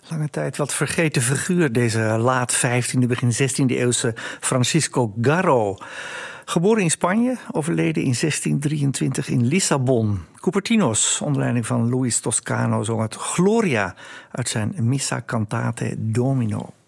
Lange tijd wat vergeten figuur, deze laat 15e, begin 16e eeuwse Francisco Garro. Geboren in Spanje, overleden in 1623 in Lissabon. Cupertinos, onder leiding van Luis Toscano, zong het Gloria uit zijn Missa Cantate Domino.